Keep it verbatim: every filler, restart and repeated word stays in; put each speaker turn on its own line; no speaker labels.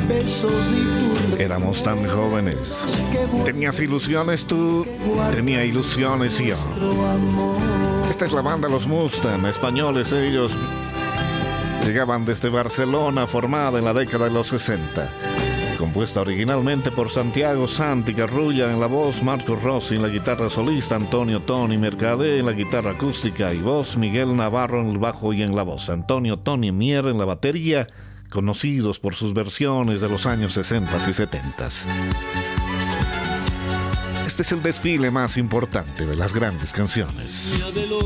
Éramos tan jóvenes. Tenías ilusiones tú, tenía ilusiones yo. Esta es la banda Los Mustang, españoles ellos. Llegaban desde Barcelona, formada en la década de los sesenta. Compuesta originalmente por Santiago Santi Garrulla en la voz, Marco Rossi en la guitarra solista, Antonio Tony Mercadé en la guitarra acústica y voz, Miguel Navarro en el bajo y en la voz, Antonio Tony Mier en la batería, conocidos por sus versiones de los años sesenta y setenta. Este es el desfile más importante de las grandes canciones.